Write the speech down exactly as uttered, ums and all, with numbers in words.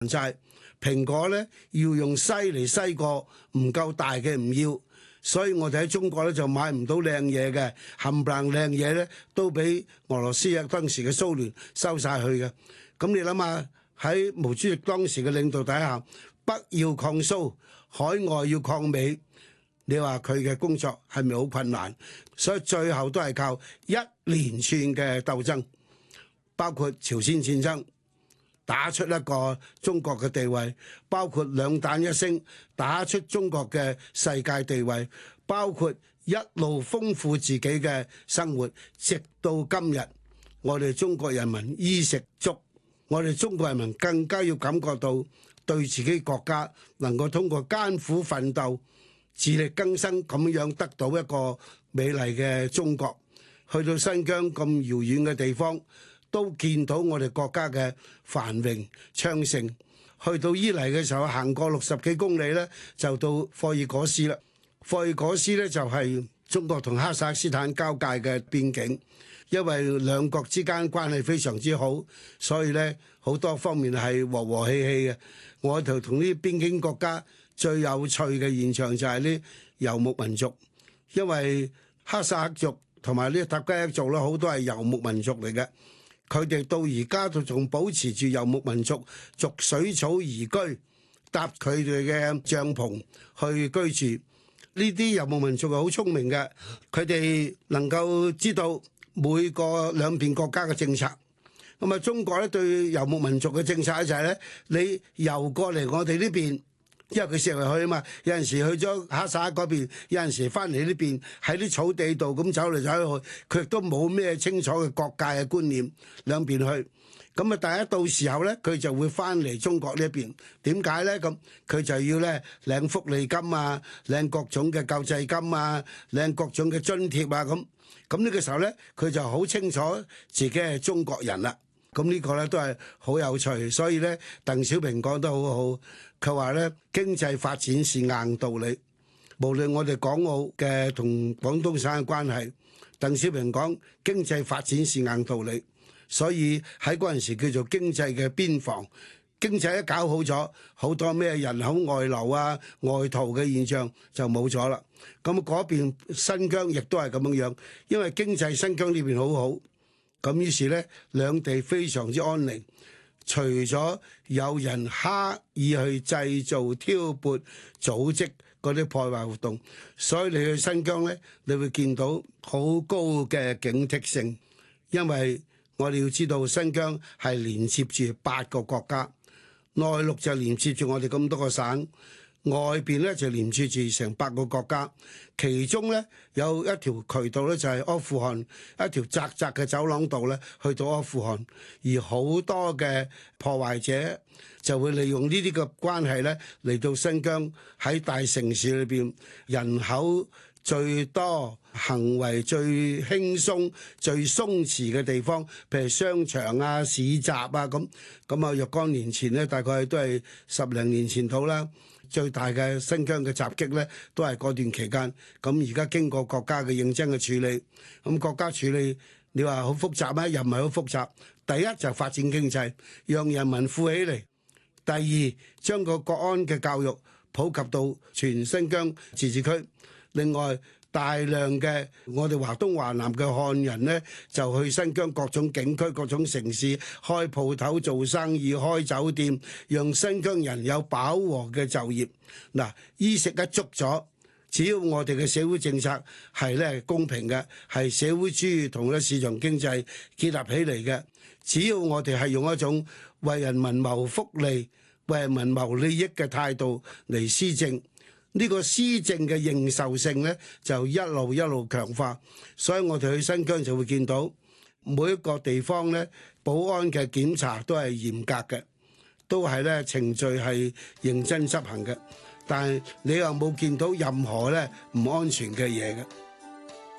債。蘋果咧要用篩嚟篩過，唔夠大嘅唔要，所以我哋喺中國咧就買唔到靚嘢嘅，冚唪唥靚嘢咧都俾俄羅斯啊當時嘅蘇聯收晒去嘅。咁你諗下喺毛主席當時嘅領導底下，北要抗蘇，海外要抗美，你話佢嘅工作係咪好困難？所以最後都係靠一連串嘅鬥爭，包括朝鮮戰爭，打出一個中國嘅地位，包括兩彈一星打出中國嘅世界地位，包括一路豐富自己嘅生活，直到今日我哋中國人民衣食足，我哋中國人民更加要感覺到對自己國家能夠通過艱苦奮鬥自力更生咁樣得到一個美麗嘅中國。去到新疆咁遙遠嘅地方，都見到我哋國家嘅繁榮昌盛。去到伊犁嘅時候，行過六十幾公里呢，就到霍爾果斯啦。霍爾果斯呢，就係中國同哈薩克斯坦交界嘅邊境，因為兩國之間關係非常之好，所以呢好多方面係和和氣氣嘅。我就同呢啲邊境國家最有趣嘅現象就係呢游牧民族，因為哈薩克族同埋呢塔吉克族咧，好多係游牧民族嚟嘅。佢哋到而家都仲保持住游牧民族，逐水草而居，搭佢哋嘅帳篷去居住。呢啲游牧民族係好聰明嘅，佢哋能夠知道每個兩邊國家嘅政策。咁啊，中國咧對游牧民族嘅政策咧就係咧，你游過嚟我哋呢邊。因為佢成日去啊嘛，有陣時去咗哈薩克嗰邊，有陣時翻嚟呢邊喺啲草地度咁走嚟走去，佢亦都冇咩清楚嘅國界嘅觀念，兩邊去。咁啊，第一到時候咧，佢就會翻嚟中國呢一邊。點解咧？咁佢就要咧領福利金啊，領各種嘅救濟金啊，領各種嘅津貼啊咁。咁呢個時候咧，佢就好清楚自己係中國人啦。咁呢個咧都係好有趣，所以咧鄧小平講得好好，佢話咧經濟發展是硬道理，無論我哋港澳嘅同廣東省嘅關係，鄧小平講經濟發展是硬道理，所以喺嗰陣時叫做經濟嘅邊防，經濟一搞好咗，好多咩人口外流啊、外逃嘅現象就冇咗啦。咁嗰邊新疆亦都係咁樣樣，因為經濟新疆呢邊好好。咁於是咧，兩地非常之安寧。除咗有人刻意去製造、挑撥、組織嗰啲破壞活動，所以你去新疆咧，你會見到好高嘅警惕性。因為我哋要知道新疆係連接住八個國家，內陸就連接住我哋咁多個省。外邊咧就連接住成八個國家，其中咧有一條渠道咧就係阿富汗，一條窄窄嘅走廊道咧去到阿富汗，而好多嘅破壞者就會利用呢啲嘅關係咧嚟到新疆，喺大城市裏邊人口最多、行為最輕鬆、最鬆弛嘅地方，譬如商場啊、市集啊咁。咁啊，若干年前咧，大概都係十零年前到啦。最大嘅新疆嘅襲擊咧，都係嗰段期間。咁而家經過國家嘅認真嘅處理，咁國家處理你話好複雜咩？又唔係好複雜。第一就發展經濟，讓人民富起嚟；第二將個國安嘅教育普及到全新疆自治區。另外大量嘅我哋華東華南嘅漢人呢，就去新疆各種景區、各種城市開鋪頭、做生意、開酒店，讓新疆人有飽和嘅就業。嗱，衣食一足咗，只要我哋嘅社會政策係咧公平嘅，係社會主義同咧市場經濟結合起嚟嘅，只要我哋係用一種為人民謀福利、為人民謀利益嘅態度嚟施政。呢個施政嘅認受性呢，就一路一路強化，所以我哋去新疆就會見到每一個地方呢，保安嘅檢查都係嚴格嘅，都係呢程序係認真執行嘅，但係你又冇見到任何呢唔安全嘅嘢嘅。